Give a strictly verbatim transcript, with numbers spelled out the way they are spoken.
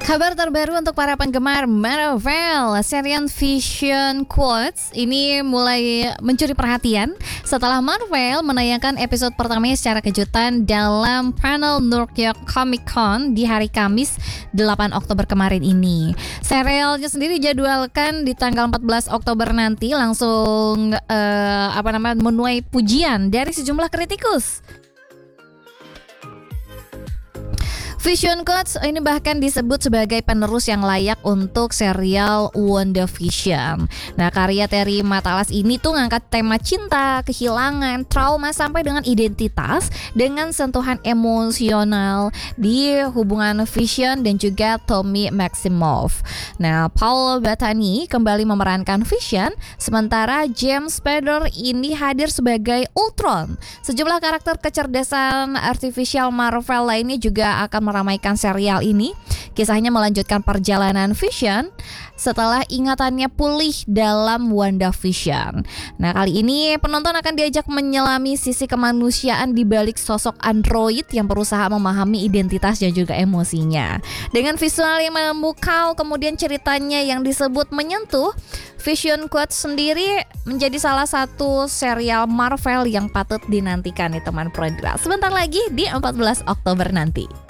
Kabar terbaru untuk para penggemar Marvel, serial Vision Quotes ini mulai mencuri perhatian setelah Marvel menayangkan episode pertamanya secara kejutan dalam panel New York Comic Con di hari Kamis delapan Oktober kemarin ini. Serialnya sendiri dijadwalkan di tanggal empat belas Oktober nanti, langsung uh, apa namanya menuai pujian dari sejumlah kritikus. Vision Quotes ini bahkan disebut sebagai penerus yang layak untuk serial WandaVision. Nah, karya Terry Matalas ini tuh ngangkat tema cinta, kehilangan, trauma sampai dengan identitas dengan sentuhan emosional di hubungan Vision dan juga Tommy Maximoff. Nah, Paul Bettany kembali memerankan Vision, sementara James Spader ini hadir sebagai Ultron. Sejumlah karakter kecerdasan artifisial Marvel lainnya juga akan meramaikan serial ini. Kisahnya melanjutkan perjalanan Vision setelah ingatannya pulih dalam WandaVision. Nah, kali ini penonton akan diajak menyelami sisi kemanusiaan di balik sosok android yang berusaha memahami identitas dan juga emosinya. Dengan visual yang memukau, kemudian ceritanya yang disebut menyentuh, Vision Quotes sendiri menjadi salah satu serial Marvel yang patut dinantikan nih teman Prodra. Sebentar lagi di empat belas Oktober nanti.